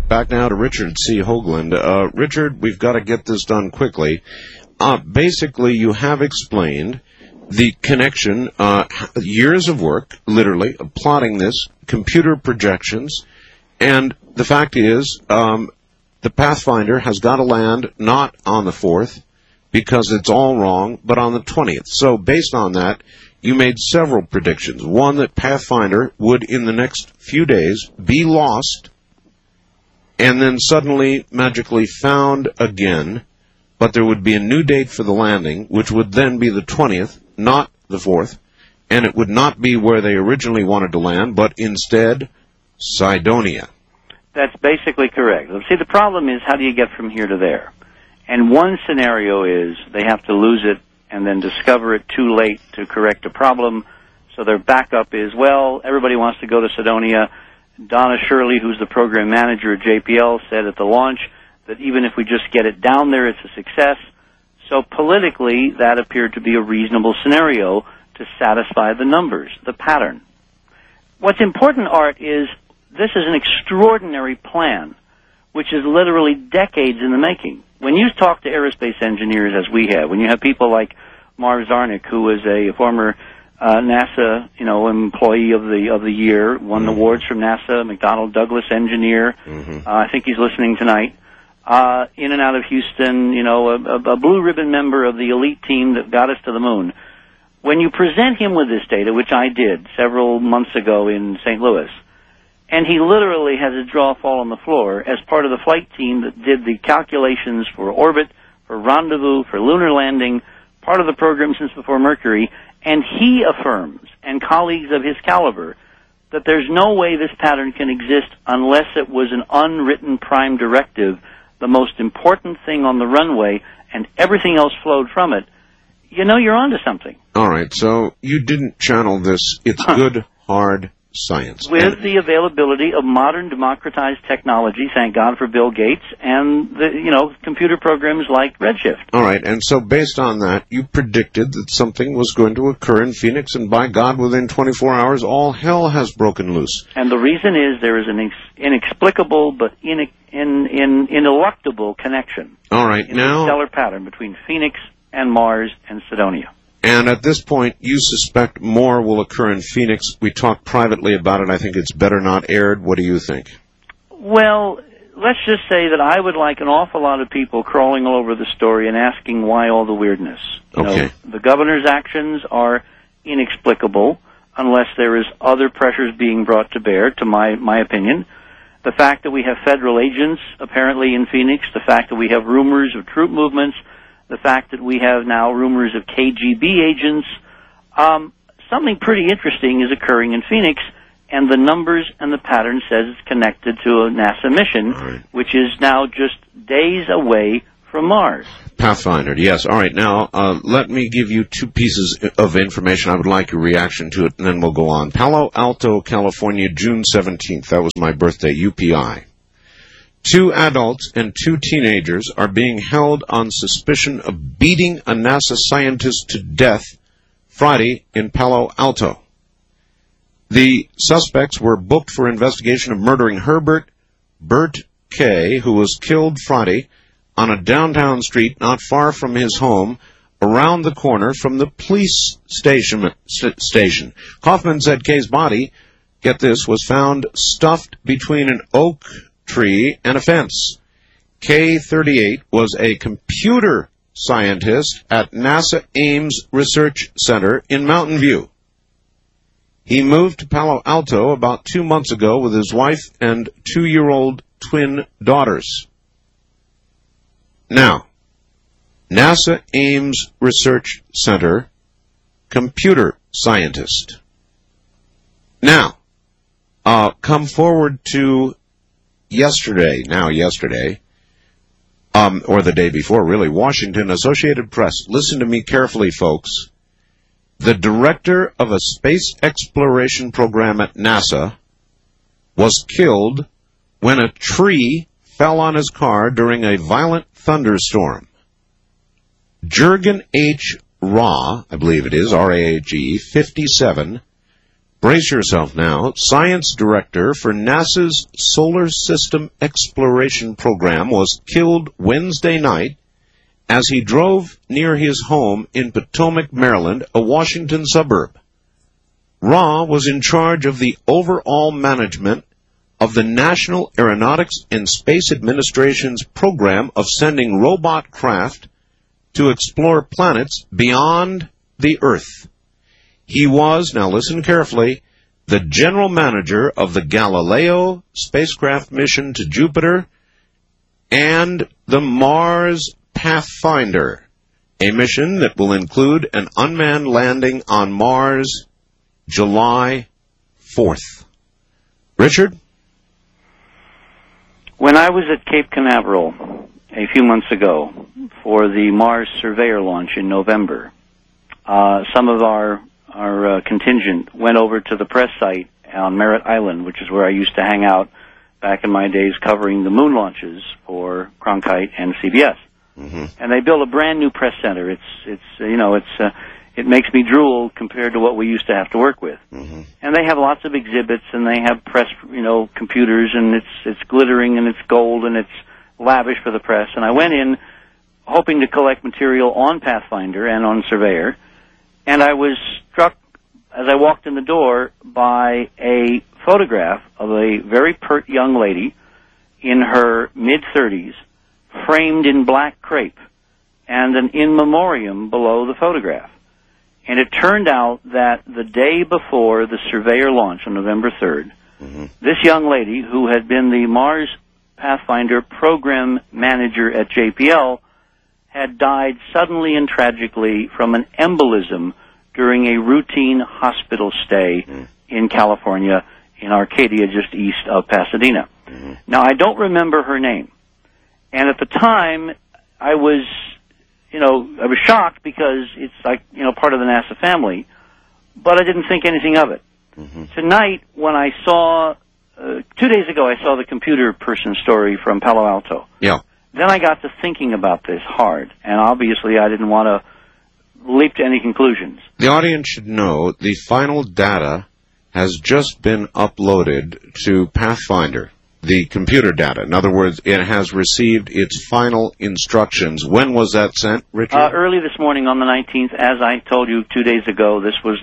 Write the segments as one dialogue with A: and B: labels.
A: Back now to Richard C. Hoagland. Richard, we've got to get this done quickly. Basically, you have explained the connection, years of work, literally, of plotting this, computer projections, and the fact is, the Pathfinder has got to land not on the 4th, because it's all wrong, but on the 20th. So, based on that, you made several predictions. One, that Pathfinder would, in the next few days, be lost, and then suddenly, magically found again, but there would be a new date for the landing, which would then be the 20th, not the 4th, and it would not be where they originally wanted to land, but instead, Cydonia.
B: That's basically correct. See, the problem is, how do you get from here to there? And one scenario is they have to lose it and then discover it too late to correct a problem, so their backup is, well, everybody wants to go to Cydonia. Donna Shirley, who's the program manager at JPL, said at the launch that even if we just get it down there, it's a success. So politically, that appeared to be a reasonable scenario to satisfy the numbers, the pattern. What's important, Art, is this is an extraordinary plan, which is literally decades in the making. When you talk to aerospace engineers, as we have, when you have people like Marv Zarnik, who was a former NASA, employee of the year, won awards from NASA, McDonnell Douglas engineer. I think he's listening tonight. In and out of Houston, a blue ribbon member of the elite team that got us to the moon. When you present him with this data, which I did several months ago in St. Louis, and he literally has his jaw fall on the floor as part of the flight team that did the calculations for orbit, for rendezvous, for lunar landing, part of the program since before Mercury, and he affirms, and colleagues of his caliber, that there's no way this pattern can exist unless it was an unwritten prime directive, the most important thing on the runway, and everything else flowed from it. You're onto something.
A: All right, so you didn't channel this. It's good, hard science.
B: With the availability of modern democratized technology, thank God for Bill Gates, and computer programs like Redshift.
A: All right, and so based on that, you predicted that something was going to occur in Phoenix, and by God, within 24 hours, all hell has broken loose.
B: And the reason is there is an inexplicable but ineluctable connection.
A: All right,
B: in the stellar pattern between Phoenix and Mars and Cydonia.
A: And at this point, you suspect more will occur in Phoenix. We talked privately about it. I think it's better not aired. What do you think?
B: Well, let's just say that I would like an awful lot of people crawling all over the story and asking why all the weirdness.
A: Okay.
B: The governor's actions are inexplicable unless there is other pressures being brought to bear, to my opinion. The fact that we have federal agents apparently in Phoenix, the fact that we have rumors of troop movements, the fact that we have now rumors of KGB agents, something pretty interesting is occurring in Phoenix, and the numbers and the pattern says it's connected to a NASA mission, which is now just days away from Mars.
A: Pathfinder, yes. All right, now, let me give you two pieces of information. I would like your reaction to it, and then we'll go on. Palo Alto, California, June 17th. That was my birthday, UPI. 2 adults and 2 teenagers are being held on suspicion of beating a NASA scientist to death Friday in Palo Alto. The suspects were booked for investigation of murdering Bert K., who was killed Friday on a downtown street not far from his home, around the corner from the police station. Kaufman said K's body, get this, was found stuffed between an oak tree and a fence. K-38 was a computer scientist at NASA Ames Research Center in Mountain View. He moved to Palo Alto about 2 months ago with his wife and 2-year-old twin daughters. Now, NASA Ames Research Center, computer scientist. Now, come forward to yesterday, or the day before, really, Washington Associated Press. Listen to me carefully, folks. The director of a space exploration program at NASA was killed when a tree fell on his car during a violent thunderstorm. Jurgen H. Rah, I believe it is, R-A-H-E, 57, Brace yourself now. Science director for NASA's Solar System Exploration Program was killed Wednesday night as he drove near his home in Potomac, Maryland, a Washington suburb. Ra was in charge of the overall management of the National Aeronautics and Space Administration's program of sending robot craft to explore planets beyond the Earth. He was, now listen carefully, the general manager of the Galileo spacecraft mission to Jupiter and the Mars Pathfinder, a mission that will include an unmanned landing on Mars July 4th. Richard?
B: When I was at Cape Canaveral a few months ago for the Mars Surveyor launch in November, some of our contingent went over to the press site on Merritt Island, which is where I used to hang out back in my days covering the moon launches for Cronkite and CBS.
A: Mm-hmm.
B: And they built a brand new press center. It makes me drool compared to what we used to have to work with.
A: Mm-hmm.
B: And they have lots of exhibits, and they have press, computers, and it's glittering, and it's gold, and it's lavish for the press. And I went in hoping to collect material on Pathfinder and on Surveyor, and I was struck as I walked in the door by a photograph of a very pert young lady in her mid-30s, framed in black crepe, and an in memoriam below the photograph. And it turned out that the day before the Surveyor launch on November 3rd, this young lady, who had been the Mars Pathfinder program manager at JPL, had died suddenly and tragically from an embolism during a routine hospital stay in California, in Arcadia, just east of Pasadena. Now, I don't remember her name. And at the time, I was shocked because it's like, part of the NASA family, but I didn't think anything of it. Tonight, when I saw, 2 days ago, I saw the computer person story from Palo Alto.
A: Yeah.
B: Then I got to thinking about this hard, and obviously I didn't want to leap to any conclusions.
A: The audience should know the final data has just been uploaded to Pathfinder, the computer data. In other words, it has received its final instructions. When was that sent, Richard?
B: Early this morning on the 19th. As I told you 2 days ago,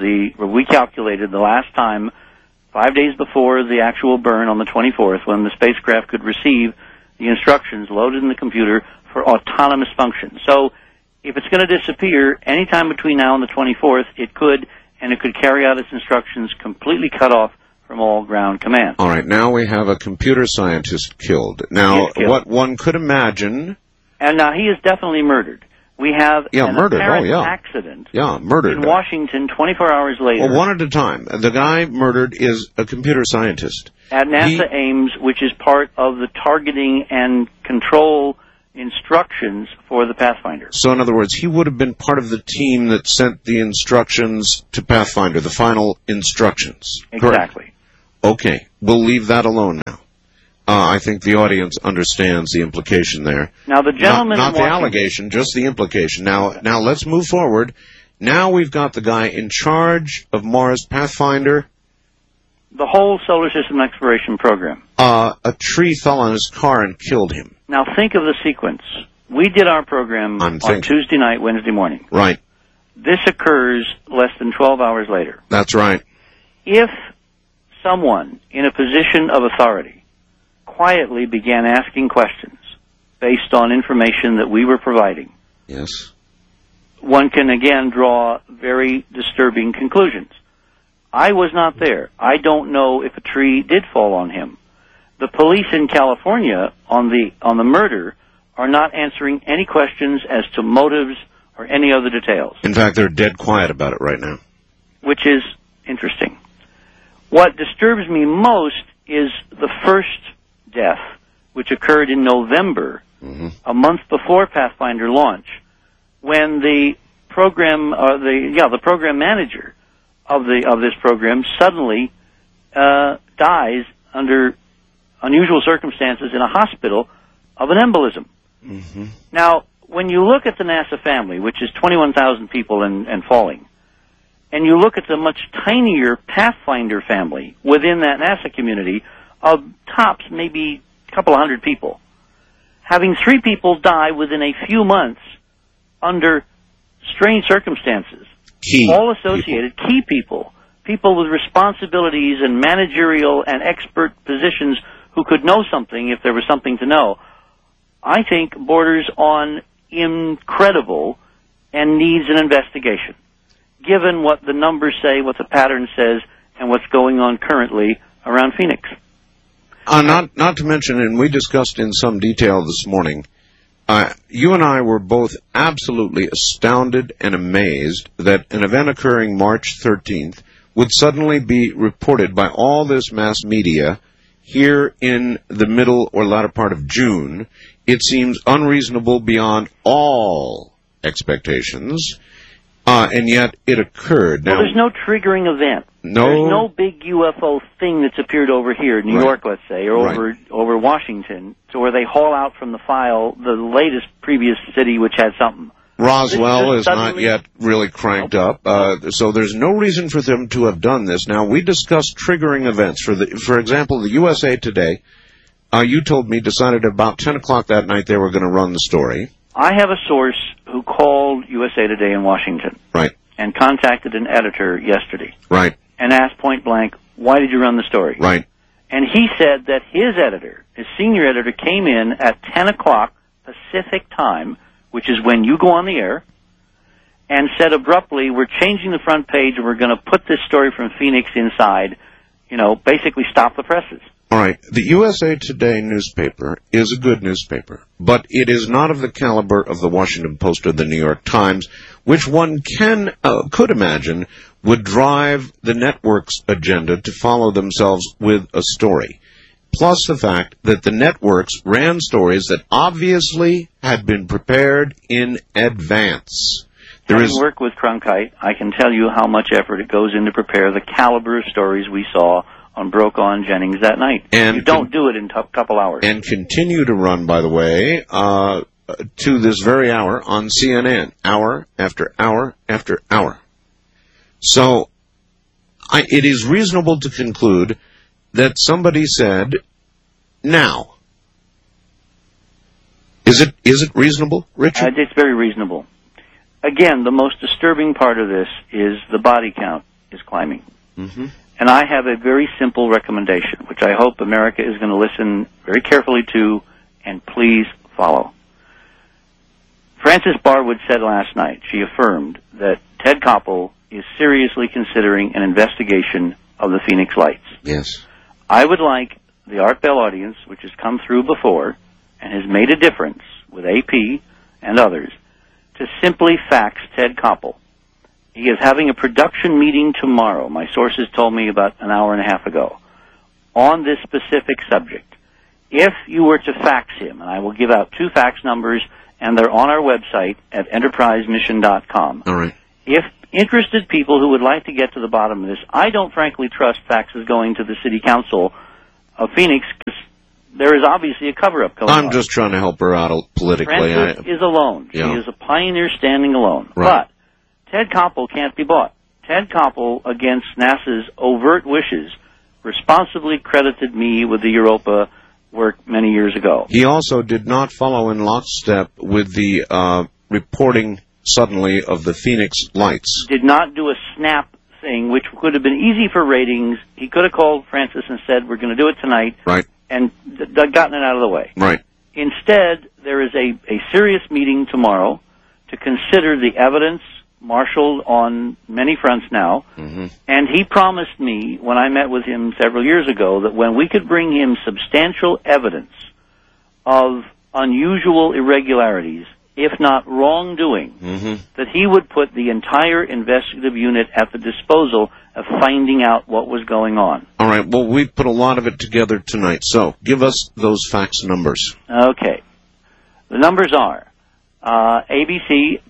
B: we calculated the last time, 5 days before the actual burn on the 24th, when the spacecraft could receive the instructions loaded in the computer for autonomous function. So if it's going to disappear anytime between now and the 24th, it could carry out its instructions completely cut off from all ground command.
A: All right, now we have a computer scientist killed. Now, what one could imagine...
B: And now he is definitely murdered. We have an apparent accident
A: murdered.
B: in Washington 24 hours later.
A: Well, one at a time. The guy murdered is a computer scientist.
B: At NASA Ames, which is part of the targeting and control instructions for the Pathfinder.
A: So, in other words, he would have been part of the team that sent the instructions to Pathfinder, the final instructions.
B: Exactly.
A: Correct? Okay, we'll leave that alone now. I think the audience understands the implication there.
B: Now, the gentleman
A: not the allegation, just the implication. Now, let's move forward. Now we've got the guy in charge of Mars Pathfinder.
B: The whole solar system exploration program.
A: A tree fell on his car and killed him.
B: Now, think of the sequence. We did our program on Tuesday night, Wednesday morning.
A: Right.
B: This occurs less than 12 hours later.
A: That's right.
B: If someone in a position of authority quietly began asking questions based on information that we were providing,
A: yes,
B: one can again draw very disturbing conclusions. I was not there. I don't know if a tree did fall on him. The police in California on the murder are not answering any questions as to motives or any other details.
A: In fact, they're dead quiet about it right now.
B: Which is interesting. What disturbs me most is the first death, which occurred in November, a month before Pathfinder launch, when the program manager of this program suddenly dies under unusual circumstances in a hospital of an embolism. Now, when you look at the NASA family, which is 21,000 people and falling, and you look at the much tinier Pathfinder family within that NASA community of tops maybe a couple of hundred people, having 3 people die within a few months under strange circumstances, all associated, key people with responsibilities and managerial and expert positions who could know something if there was something to know, I think borders on incredible and needs an investigation, given what the numbers say, what the pattern says, and what's going on currently around Phoenix.
A: Not to mention, and we discussed in some detail this morning, you and I were both absolutely astounded and amazed that an event occurring March 13th would suddenly be reported by all this mass media here in the middle or latter part of June. It seems unreasonable beyond all expectations, and yet it occurred. Now,
B: well, there's no triggering event.
A: No.
B: There's no big UFO thing that's appeared over here, New York, let's say, or over Washington, to where they haul out from the file the latest previous city which had something.
A: Roswell is not yet really cranked up, so there's no reason for them to have done this. Now, we discussed triggering events. For example, the USA Today, you told me, decided about 10 o'clock that night they were going to run the story.
B: I have a source who called USA Today in Washington.
A: Right.
B: And contacted an editor yesterday.
A: Right.
B: And asked point blank, why did you run the story?
A: Right.
B: And he said that his editor, his senior editor, came in at 10 o'clock Pacific time, which is when you go on the air, and said abruptly, we're changing the front page and we're going to put this story from Phoenix inside, basically stop the presses.
A: All right. The USA Today newspaper is a good newspaper, but it is not of the caliber of the Washington Post or the New York Times, which one could imagine would drive the network's agenda to follow themselves with a story. Plus the fact that the networks ran stories that obviously had been prepared in advance.
B: Having worked with Cronkite, I can tell you how much effort it goes in to prepare the caliber of stories we saw on Brokaw and Jennings that night. And you don't do it in a couple hours.
A: And continue to run, by the way, to this very hour on CNN, hour after hour after hour. So it is reasonable to conclude that somebody said, now. Is it reasonable, Richard?
B: It's very reasonable. Again, the most disturbing part of this is the body count is climbing. Mm-hmm. And I have a very simple recommendation, which I hope America is going to listen very carefully to and please follow. Frances Barwood said last night, she affirmed that Ted Koppel is seriously considering an investigation of the Phoenix Lights.
A: Yes.
B: I would like the Art Bell audience, which has come through before and has made a difference with AP and others, to simply fax Ted Koppel. He is having a production meeting tomorrow, my sources told me about an hour and a half ago, on this specific subject. If you were to fax him, and I will give out 2 fax numbers, and they're on our website at enterprisemission.com.
A: All right.
B: If interested people who would like to get to the bottom of this, I don't frankly trust faxes going to the city council of Phoenix, because there is obviously a cover-up going on.
A: I'm just trying to help her out politically.
B: Frances is alone.
A: Yeah.
B: She is a pioneer standing alone.
A: Right.
B: But Ted Koppel can't be bought. Ted Koppel, against NASA's overt wishes, responsibly credited me with the Europa work many years ago.
A: He also did not follow in lockstep with the reporting suddenly of the Phoenix Lights.
B: Did not do a snap thing, which could have been easy for ratings. He could have called Frances and said, we're going to do it tonight.
A: Right.
B: And gotten it out of the way.
A: Right.
B: Instead, there is a serious meeting tomorrow to consider the evidence marshaled on many fronts now, and he promised me when I met with him several years ago that when we could bring him substantial evidence of unusual irregularities, if not wrongdoing, that he would put the entire investigative unit at the disposal of finding out what was going on.
A: All right, well, we put a lot of it together tonight, so give us those fax numbers.
B: Okay. The numbers are ABC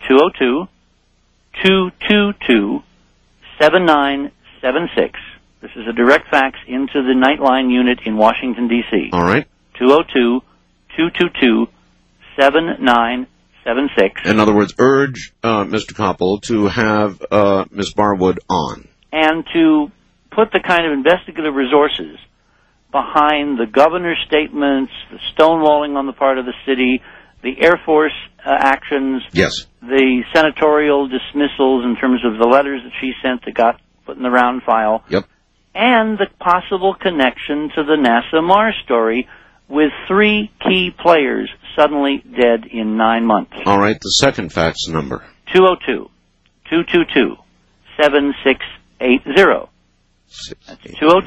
B: 202-222-7976. This is a direct fax into the Nightline unit in Washington, D.C.
A: All right.
B: 202-222-7976. 76.
A: In other words, urge Mr. Koppel to have Ms. Barwood on.
B: And to put the kind of investigative resources behind the governor's statements, the stonewalling on the part of the city, the Air Force actions,
A: yes,
B: the senatorial dismissals in terms of the letters that she sent that got put in the round file,
A: yep,
B: and the possible connection to the NASA Mars story with 3 key players suddenly dead in 9 months.
A: All right, the second fax number.
B: 202-222-7680. That's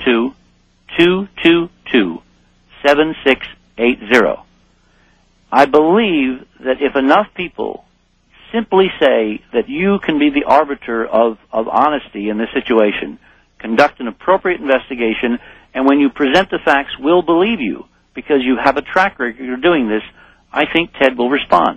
B: 202-222-7680. I believe that if enough people simply say that you can be the arbiter of honesty in this situation, conduct an appropriate investigation, and when you present the facts, we'll believe you because you have a track record of doing this, I think Ted will respond.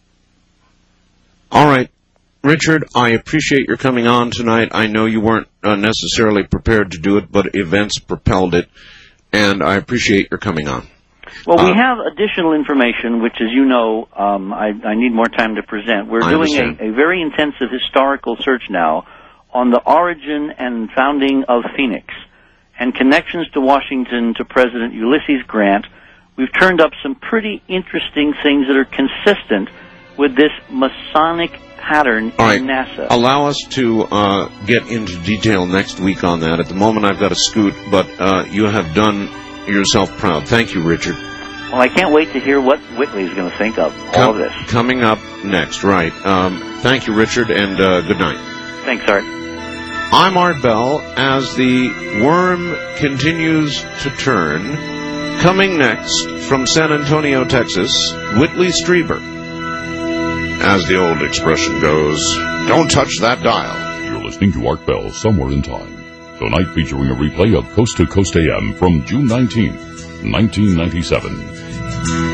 A: All right. Richard, I appreciate your coming on tonight. I know you weren't necessarily prepared to do it, but events propelled it, and I appreciate your coming on.
B: Well, we have additional information, which, as you know, I need more time to present. We're doing a very intensive historical search now on the origin and founding of Phoenix and connections to Washington to President Ulysses Grant. We've turned up some pretty interesting things that are consistent with this Masonic pattern in NASA.
A: Allow us to get into detail next week on that. At the moment, I've got to scoot, but you have done yourself proud. Thank you, Richard.
B: Well, I can't wait to hear what Whitley's going to think of all of this.
A: Coming up next, right. Thank you, Richard, and good night.
B: Thanks, Art.
A: I'm Art Bell. As the worm continues to turn, coming next from San Antonio, Texas, Whitley Strieber. As the old expression goes, don't touch that dial.
C: You're listening to Art Bell, Somewhere in Time. Tonight featuring a replay of Coast to Coast AM from June 19th, 1997.